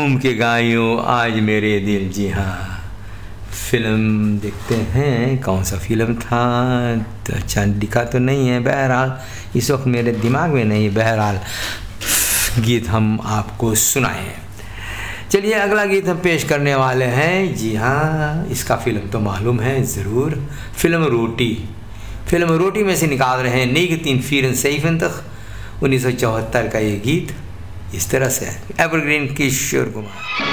झूम के गायो आज मेरे दिल। जी हाँ, फिल्म देखते हैं, कौन सा फिल्म था तो अच्छा दिखा तो नहीं है, बहरहाल इस वक्त मेरे दिमाग में नहीं, बहरहाल गीत हम आपको सुनाएं। चलिए अगला गीत हम पेश करने वाले हैं। जी हाँ, इसका फिल्म तो मालूम है ज़रूर, फिल्म रोटी में से निकाल रहे हैं 1974 का ये गीत। इस तरह से एवरग्रीन किशोर कुमार।